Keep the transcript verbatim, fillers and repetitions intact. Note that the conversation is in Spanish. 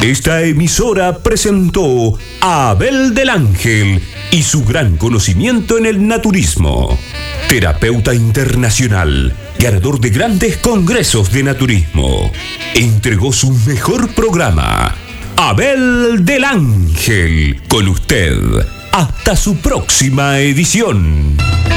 Esta emisora presentó a Abel del Ángel y su gran conocimiento en el naturismo. Terapeuta internacional, ganador de grandes congresos de naturismo. Entregó su mejor programa. Abel del Ángel, con usted. Hasta su próxima edición.